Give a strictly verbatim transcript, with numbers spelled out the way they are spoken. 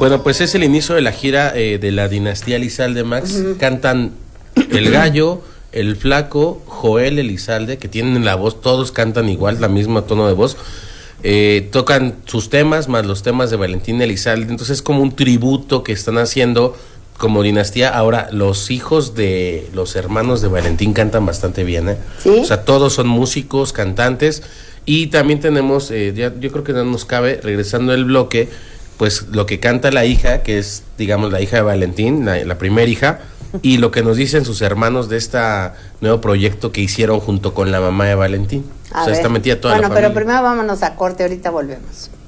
Bueno, pues es el inicio de la gira eh, de la dinastía Elizalde, Max. Uh-huh. Cantan El Gallo, El Flaco, Joel Elizalde, que tienen la voz, todos cantan igual, la misma tono de voz. Eh, tocan sus temas más los temas de Valentín Elizalde. Entonces es como un tributo que están haciendo como dinastía. Ahora, los hijos de los hermanos de Valentín cantan bastante bien, ¿eh? ¿Sí? O sea, todos son músicos, cantantes. Y también tenemos, eh, ya, yo creo que no nos cabe, regresando el bloque, pues lo que canta la hija, que es, digamos, la hija de Valentín, la, la primera hija, y lo que nos dicen sus hermanos de este nuevo proyecto que hicieron junto con la mamá de Valentín. A o sea, ver. Está metida toda bueno, la familia. Bueno, pero primero vámonos a corte, ahorita volvemos.